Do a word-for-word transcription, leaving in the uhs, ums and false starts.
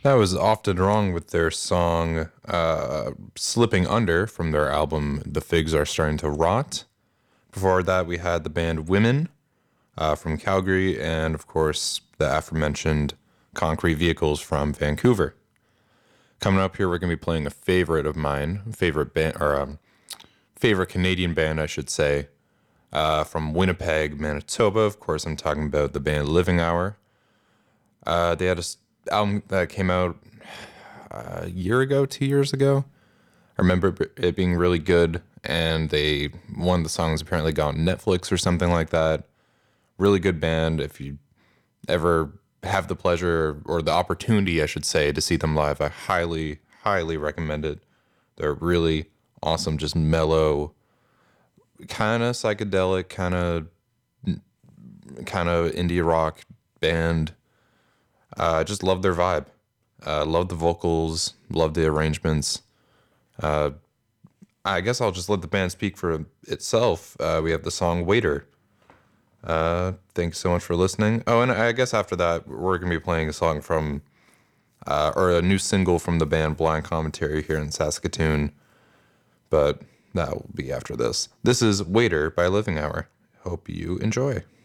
That was Often Wrong with their song uh, Slipping Under from their album The Figs Are Starting to Rot. Before that, we had the band Women uh, from Calgary, and of course, the aforementioned Concrete Vehicles from Vancouver. Coming up here, we're going to be playing a favorite of mine, favorite band, or um, favorite Canadian band, I should say, uh, from Winnipeg, Manitoba. Of course, I'm talking about the band Living Hour. Uh, they had a s- album that came out a year ago, two years ago. I remember it being really good, and they one of the songs apparently got on Netflix or something like that. Really good band. If you ever have the pleasure or the opportunity, I should say, to see them live, I highly, highly recommend it. They're really awesome, just mellow, kind of psychedelic, kind of kind of indie rock band. I uh, just love their vibe. Uh, love the vocals, love the arrangements. Uh, I guess I'll just let the band speak for itself. Uh, we have the song Waiter. Uh, thanks so much for listening. Oh, and I guess after that, we're going to be playing a song from, uh, or a new single from the band Blind Commentary here in Saskatoon. But that will be after this. This is Waiter by Living Hour. Hope you enjoy.